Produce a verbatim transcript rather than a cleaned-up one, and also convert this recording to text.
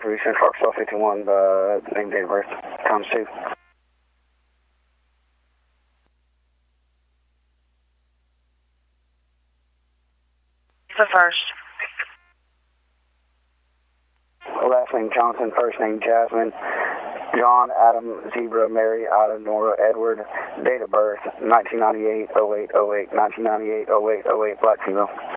three, Central Arkansas fifty-one, uh, name, date of birth, times two. The first. Last name Johnson, first name Jasmine. John, Adam, Zebra, Mary, Ida, Nora, Edward. Date of birth, nineteen ninety-eight, oh eight, oh eight, nineteen ninety-eight, oh eight, oh eight, black female.